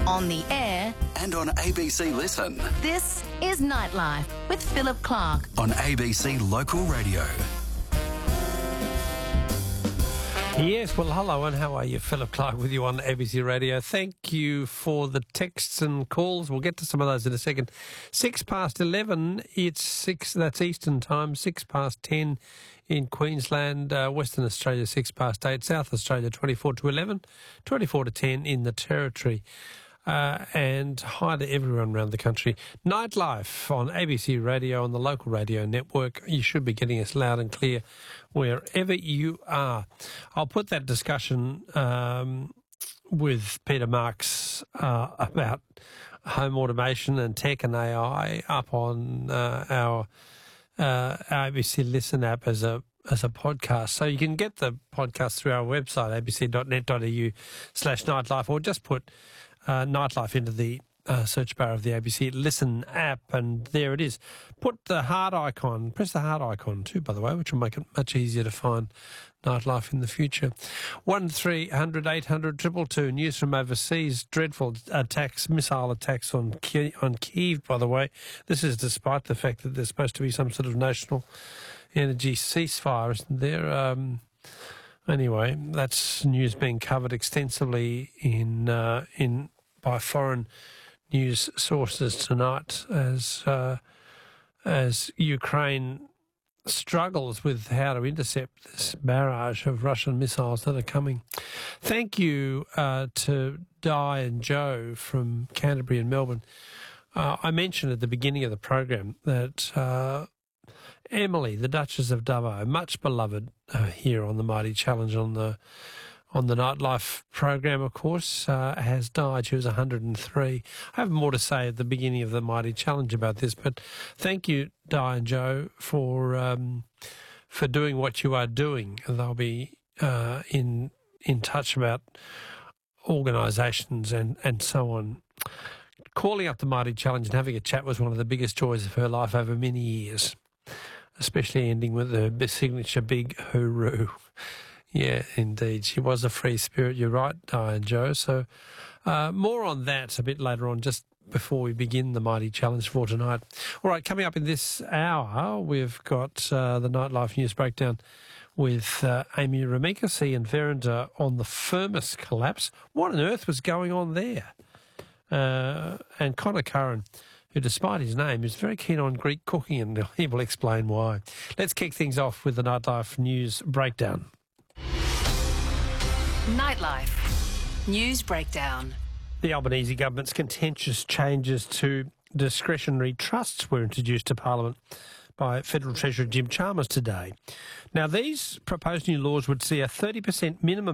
on the air, and on ABC Listen. this is Nightlife with Philip Clark. On ABC Local Radio. Yes, well, hello and how are you? Philip Clark with you on ABC Radio. Thank you for the texts and calls. We'll get to some of those in a second. 11:06, it's 6, that's Eastern Time, 10:06 in Queensland, Western Australia 8:06, South Australia 11:24, 10 in the Territory. And hi to everyone around the country. Nightlife on ABC Radio, on the local radio network. You should be getting us loud and clear wherever you are. I'll put that discussion with Peter Marks about home automation and tech and AI up on our ABC Listen app as a podcast. So you can get the podcast through our website, abc.net.au/nightlife, or just put Nightlife into the search bar of the ABC Listen app, and there it is. Put the heart icon, press the heart icon too, by the way, which will make it much easier to find Nightlife in the future. 1300 800 222. News from overseas. Dreadful attacks, missile attacks on Kyiv, by the way. This is despite the fact that there's supposed to be some sort of national energy ceasefire, isn't there? Anyway, that's news being covered extensively by foreign news sources tonight as Ukraine struggles with how to intercept this barrage of Russian missiles that are coming. Thank you to Di and Joe from Canterbury and Melbourne. I mentioned at the beginning of the program that Emily, the Duchess of Dubbo, much beloved here on the Mighty Challenge on the Nightlife program, of course, has died. She was 103. I have more to say at the beginning of the Mighty Challenge about this, but thank you, Di and Joe, for doing what you are doing. They'll be in touch about organisations and so on. Calling up the Mighty Challenge and having a chat was one of the biggest joys of her life over many years, especially ending with her signature big hooroo. Yeah, indeed. She was a free spirit. You're right, Diane Joe. So more on that a bit later on, just before we begin the Mighty Challenge for tonight. All right, coming up in this hour, we've got the Nightlife News Breakdown with Amy Remekas and Verinder on the Firmus collapse. What on earth was going on there? And Connor Curran, who, despite his name, is very keen on Greek cooking, and he will explain why. Let's kick things off with the Nightlife News Breakdown. Nightlife News Breakdown. The Albanese government's contentious changes to discretionary trusts were introduced to Parliament by Federal Treasurer Jim Chalmers today. Now, these proposed new laws would see a 30% minimum